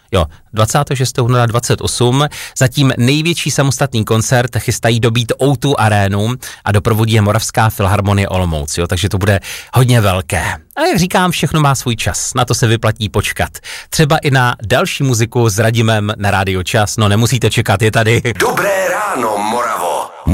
Jo, 26. února 28. Zatím největší samostatný koncert chystají dobít O2 arénu a doprovodí je Moravská filharmonie Olomouc, jo, takže to bude hodně velké. A jak říkám, všechno má svůj čas, na to se vyplatí počkat. Třeba i na další muziku s Radimem na Rádio Čas, no nemusíte čekat, je tady. Dobré ráno, Morava.